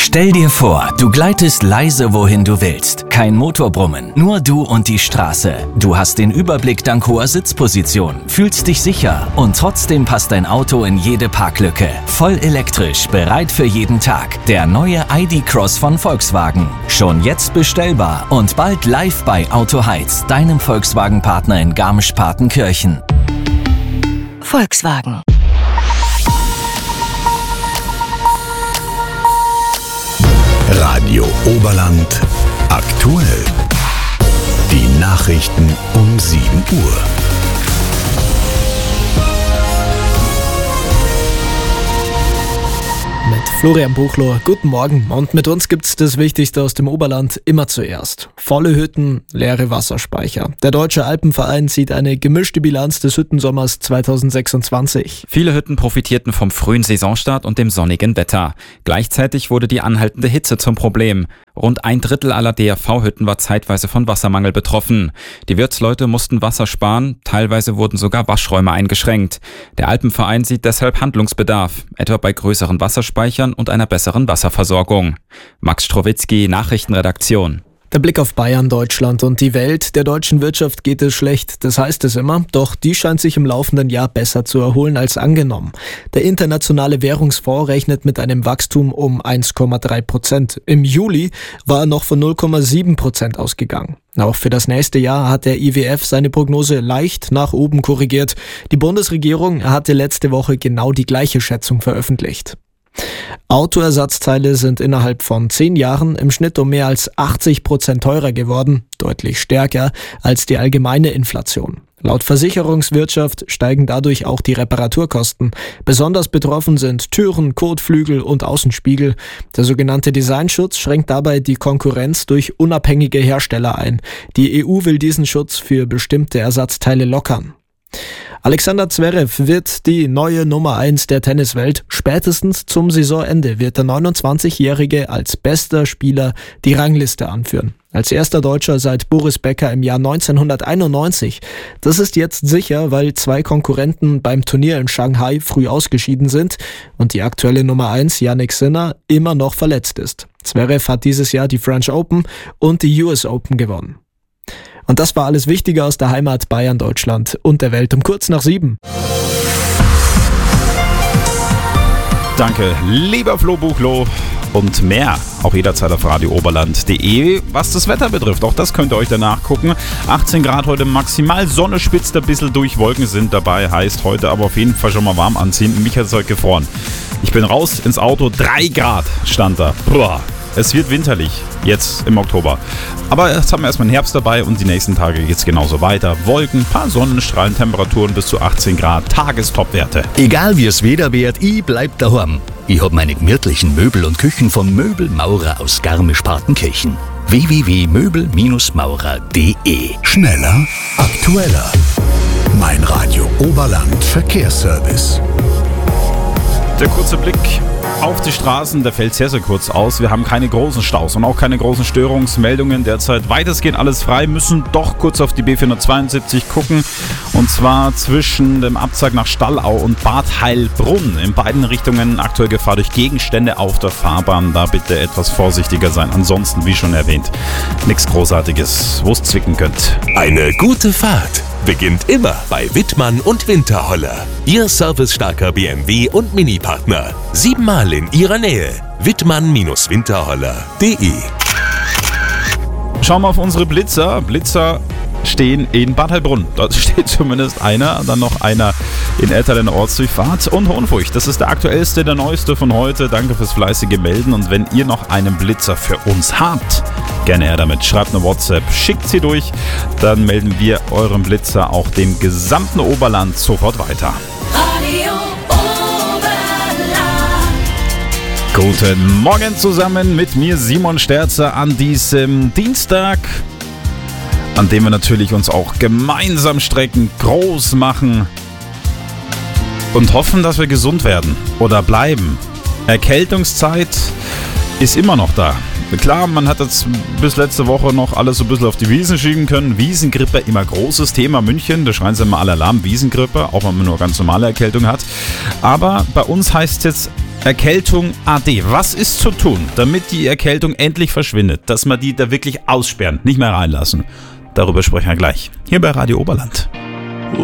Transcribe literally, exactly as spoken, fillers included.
Stell dir vor, du gleitest leise wohin du willst. Kein Motorbrummen, nur du und die Straße. Du hast den Überblick dank hoher Sitzposition, fühlst dich sicher und trotzdem passt dein Auto in jede Parklücke. Voll elektrisch, bereit für jeden Tag. Der neue I D Cross von Volkswagen. Schon jetzt bestellbar und bald live bei Auto Heiz, deinem Volkswagen-Partner in Garmisch-Partenkirchen. Volkswagen. Radio Oberland aktuell. Die Nachrichten um sieben Uhr. Mit Florian Buchloh, guten Morgen. Und mit uns gibt's das Wichtigste aus dem Oberland immer zuerst. Volle Hütten, leere Wasserspeicher. Der Deutsche Alpenverein zieht eine gemischte Bilanz des Hüttensommers zweitausendsechsundzwanzig. Viele Hütten profitierten vom frühen Saisonstart und dem sonnigen Wetter. Gleichzeitig wurde die anhaltende Hitze zum Problem. Rund ein Drittel aller D A V-Hütten war zeitweise von Wassermangel betroffen. Die Wirtsleute mussten Wasser sparen, teilweise wurden sogar Waschräume eingeschränkt. Der Alpenverein sieht deshalb Handlungsbedarf, etwa bei größeren Wasserspeichern und einer besseren Wasserversorgung. Max Strowitzki, Nachrichtenredaktion. Der Blick auf Bayern, Deutschland und die Welt. Der deutschen Wirtschaft geht es schlecht, das heißt es immer. Doch die scheint sich im laufenden Jahr besser zu erholen als angenommen. Der Internationale Währungsfonds rechnet mit einem Wachstum um eins Komma drei Prozent. Im Juli war er noch von null Komma sieben Prozent ausgegangen. Auch für das nächste Jahr hat der I W F seine Prognose leicht nach oben korrigiert. Die Bundesregierung hatte letzte Woche genau die gleiche Schätzung veröffentlicht. Autoersatzteile sind innerhalb von zehn Jahren im Schnitt um mehr als achtzig Prozent teurer geworden, deutlich stärker als die allgemeine Inflation. Laut Versicherungswirtschaft steigen dadurch auch die Reparaturkosten. Besonders betroffen sind Türen, Kotflügel und Außenspiegel. Der sogenannte Designschutz schränkt dabei die Konkurrenz durch unabhängige Hersteller ein. Die E U will diesen Schutz für bestimmte Ersatzteile lockern. Alexander Zverev wird die neue Nummer eins der Tenniswelt. Spätestens zum Saisonende wird der neunundzwanzigjährige als bester Spieler die Rangliste anführen. Als erster Deutscher seit Boris Becker im Jahr neunzehnhunderteinundneunzig. Das ist jetzt sicher, weil zwei Konkurrenten beim Turnier in Shanghai früh ausgeschieden sind und die aktuelle Nummer eins, Jannik Sinner, immer noch verletzt ist. Zverev hat dieses Jahr die French Open und die U S Open gewonnen. Und das war alles Wichtige aus der Heimat Bayern, Deutschland und der Welt um kurz nach sieben. Danke, lieber Flo Buchloh. Und mehr auch jederzeit auf radio oberland punkt de. Was das Wetter betrifft, auch das könnt ihr euch danach gucken. achtzehn Grad heute maximal, Sonne spitzt ein bisschen durch, Wolken sind dabei, heißt heute aber auf jeden Fall schon mal warm anziehen. Mich hat es heute gefroren. Ich bin raus ins Auto, drei Grad stand da. Boah. Es wird winterlich, jetzt im Oktober. Aber jetzt haben wir erstmal den Herbst dabei und die nächsten Tage geht es genauso weiter. Wolken, paar Sonnenstrahlen, Temperaturen bis zu achtzehn Grad, Tagestopwerte. Egal wie es Wetter wird, ich bleib daheim. Ich hab meine gemütlichen Möbel und Küchen vom Möbelmaurer aus Garmisch-Partenkirchen. w w w punkt möbel maurer punkt de. Schneller, aktueller. Mein Radio Oberland Verkehrsservice. Der kurze Blick auf die Straßen, der fällt sehr, sehr kurz aus. Wir haben keine großen Staus und auch keine großen Störungsmeldungen. Derzeit weitestgehend alles frei, müssen doch kurz auf die B vierhundertzweiundsiebzig gucken. Und zwar zwischen dem Abzweig nach Stallau und Bad Heilbrunn. In beiden Richtungen aktuell Gefahr durch Gegenstände auf der Fahrbahn. Da bitte etwas vorsichtiger sein. Ansonsten, wie schon erwähnt, nichts Großartiges, wo es zwicken könnt. Eine gute Fahrt beginnt immer bei Wittmann und Winterholler. Ihr servicestarker B M W und Mini-Partner. Siebenmal in Ihrer Nähe. Wittmann Winterholler punkt de. Schauen wir auf unsere Blitzer. Blitzer stehen in Bad Heilbrunn. Dort steht zumindest einer, dann noch einer in Ettal in der Ortsdurchfahrt und Hohenfurcht. Das ist der aktuellste, der neueste von heute. Danke fürs fleißige Melden und wenn ihr noch einen Blitzer für uns habt, gerne her damit. Schreibt eine WhatsApp, schickt sie durch, dann melden wir euren Blitzer auch dem gesamten Oberland sofort weiter. Radio Oberland. Guten Morgen zusammen mit mir Simon Sterzer an diesem Dienstag, an dem wir natürlich uns auch gemeinsam strecken, groß machen und hoffen, dass wir gesund werden oder bleiben. Erkältungszeit ist immer noch da. Klar, man hat jetzt bis letzte Woche noch alles so ein bisschen auf die Wiesen schieben können. Wiesengrippe, immer großes Thema. München, da schreien sie immer alle Alarm, Wiesengrippe, auch wenn man nur ganz normale Erkältung hat. Aber bei uns heißt es jetzt Erkältung A D. Was ist zu tun, damit die Erkältung endlich verschwindet? Dass wir die da wirklich aussperren, nicht mehr reinlassen. Darüber sprechen wir gleich. Hier bei Radio Oberland.